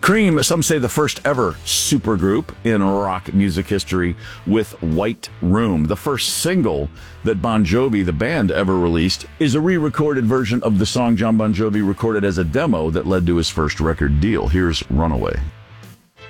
Cream, some say the first ever supergroup in rock music history with White Room. The first single that Bon Jovi, the band, ever released is a re-recorded version of the song John Bon Jovi recorded as a demo that led to his first record deal. Here's Runaway.